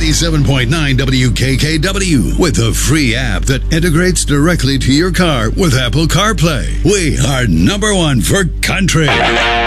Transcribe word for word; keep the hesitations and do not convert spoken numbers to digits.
ninety-seven point nine W K K W with a free app that integrates directly to your car with Apple CarPlay. We are number one for country.